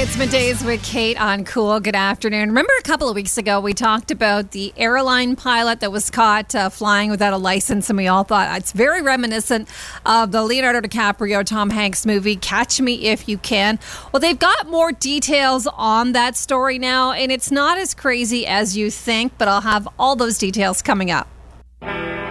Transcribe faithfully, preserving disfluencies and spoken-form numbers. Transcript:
It's Middays with Kate on Cool. Good afternoon. Remember a couple of weeks ago we talked about the airline pilot that was caught uh, flying without a license, and we all thought it's very reminiscent of the Leonardo DiCaprio, Tom Hanks movie, Catch Me If You Can. Well, they've got more details on that story now, and it's not as crazy as you think, but I'll have all those details coming up.